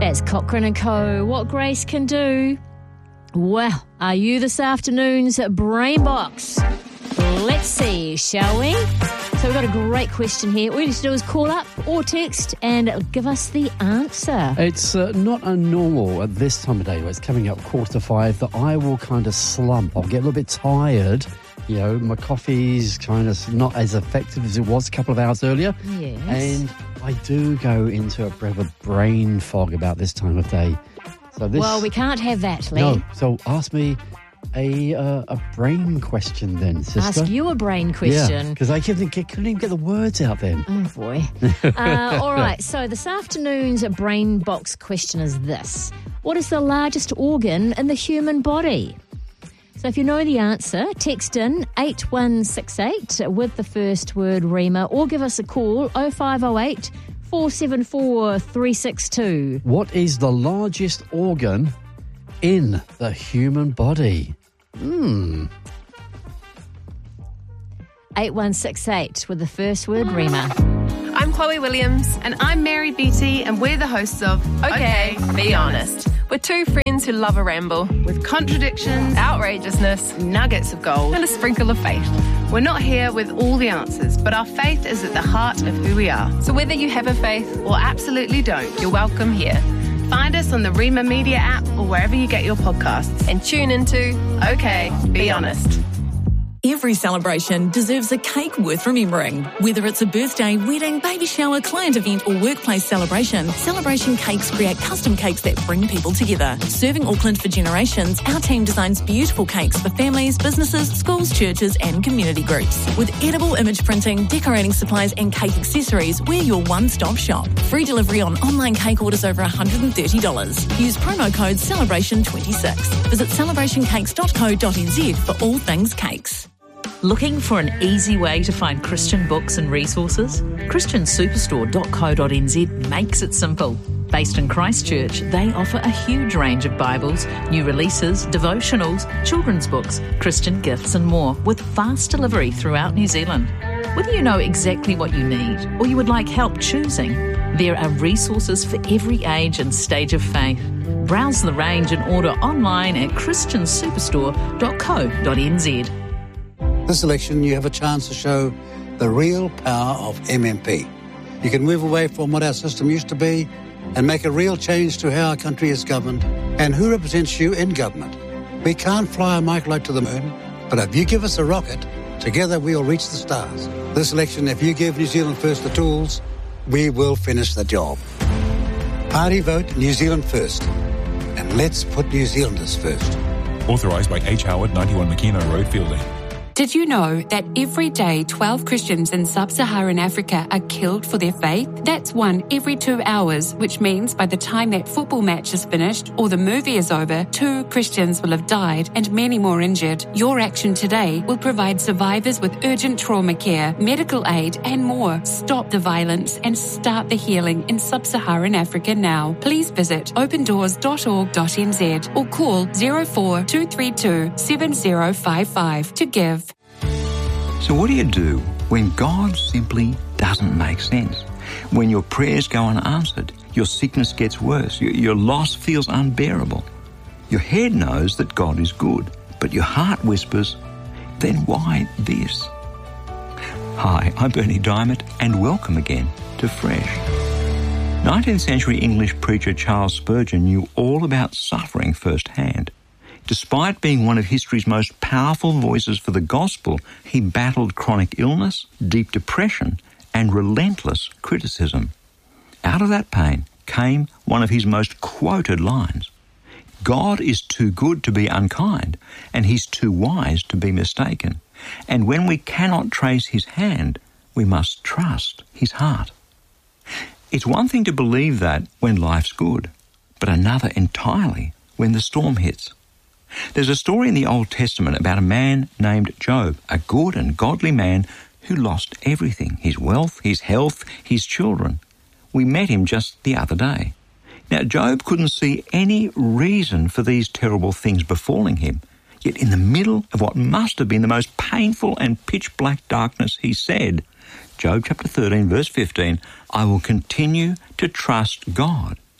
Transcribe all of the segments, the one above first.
It's Cochrane & Co. What grace can do. Well, are you this afternoon's brain box? Let's see, shall we? So we've got a great question here. All you need to do is call up or text and give us the answer. It's not normal at this time of day where it's coming up 4:45 that I will kind of slump. I'll get a little bit tired. You know, my coffee's kind of not as effective as it was a couple of hours earlier. Yes. And I do go into a bit of a brain fog about this time of day. So Well, we can't have that, Lee. No, so ask me a brain question then, sister. Ask you a brain question. Yeah, because I couldn't even get the words out then. Oh, boy. All right, so this afternoon's brain box question is this. What is the largest organ in the human body? So if you know the answer, text in 8168 with the first word Rima, or give us a call 0508 474 362. What is the largest organ in the human body? 8168 with the first word Rima. I'm Chloe Williams. And I'm Mary Beattie, and we're the hosts of OK, Be Honest. We're two friends who love a ramble. With contradictions, outrageousness, nuggets of gold, and a sprinkle of faith. We're not here with all the answers, but our faith is at the heart of who we are. So whether you have a faith or absolutely don't, you're welcome here. Find us on the Rima Media app or wherever you get your podcasts. And tune into OK, Be Honest. Every celebration deserves a cake worth remembering. Whether it's a birthday, wedding, baby shower, client event or workplace celebration, Celebration Cakes create custom cakes that bring people together. Serving Auckland for generations, our team designs beautiful cakes for families, businesses, schools, churches and community groups. With edible image printing, decorating supplies and cake accessories, we're your one-stop shop. Free delivery on online cake orders over $130. Use promo code CELEBRATION26. Visit celebrationcakes.co.nz for all things cakes. Looking for an easy way to find Christian books and resources? ChristianSuperstore.co.nz makes it simple. Based in Christchurch, they offer a huge range of Bibles, new releases, devotionals, children's books, Christian gifts and more, with fast delivery throughout New Zealand. Whether you know exactly what you need or you would like help choosing, there are resources for every age and stage of faith. Browse the range and order online at ChristianSuperstore.co.nz. This election, you have a chance to show the real power of MMP. You can move away from what our system used to be and make a real change to how our country is governed and who represents you in government. We can't fly a microlight to the moon, but if you give us a rocket, together we will reach the stars. This election, if you give New Zealand First the tools, we will finish the job. Party vote New Zealand First. And let's put New Zealanders first. Authorised by H. Howard, 91 Makino Road, Fielding. Did you know that every day 12 Christians in sub-Saharan Africa are killed for their faith? That's one every 2 hours, which means by the time that football match is finished or the movie is over, 2 Christians will have died and many more injured. Your action today will provide survivors with urgent trauma care, medical aid and more. Stop the violence and start the healing in sub-Saharan Africa now. Please visit opendoors.org.nz or call 04 232 7055 to give. So what do you do when God simply doesn't make sense? When your prayers go unanswered, your sickness gets worse, your loss feels unbearable. Your head knows that God is good, but your heart whispers, then why this? Hi, I'm Bernie Diamond, and welcome again to Fresh. 19th century English preacher Charles Spurgeon knew all about suffering firsthand. Despite being one of history's most powerful voices for the gospel, he battled chronic illness, deep depression, and relentless criticism. Out of that pain came one of his most quoted lines. God is too good to be unkind, and he's too wise to be mistaken. And when we cannot trace his hand, we must trust his heart. It's one thing to believe that when life's good, but another entirely when the storm hits. There's a story in the Old Testament about a man named Job, a good and godly man who lost everything, his wealth, his health, his children. We met him just the other day. Now, Job couldn't see any reason for these terrible things befalling him. Yet in the middle of what must have been the most painful and pitch-black darkness, he said, Job chapter 13, verse 15, I will continue to trust God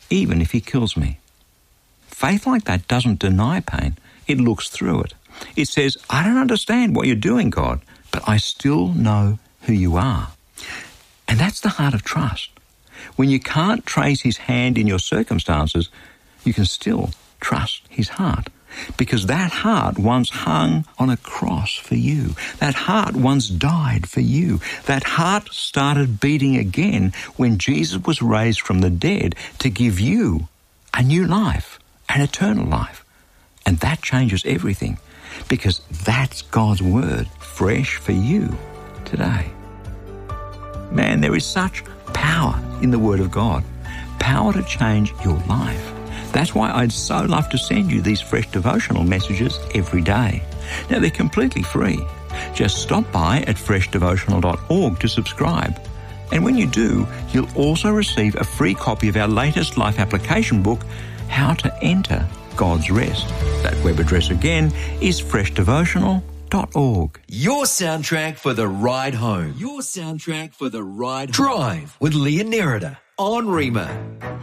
even if he kills me. Faith like that doesn't deny pain. It looks through it. It says, I don't understand what you're doing, God, but I still know who you are. And that's the heart of trust. When you can't trace his hand in your circumstances, you can still trust his heart. Because that heart once hung on a cross for you. That heart once died for you. That heart started beating again when Jesus was raised from the dead to give you a new life, an eternal life. And that changes everything, because that's God's word, fresh for you today. Man, there is such power in the word of God, power to change your life. That's why I'd so love to send you these fresh devotional messages every day. Now, they're completely free. Just stop by at freshdevotional.org to subscribe. And when you do, you'll also receive a free copy of our latest life application book, How to Enter God's Rest. That web address again is freshdevotional.org. Your soundtrack for the ride home. Your soundtrack for the ride home. Drive with Leah Nerida on Rima.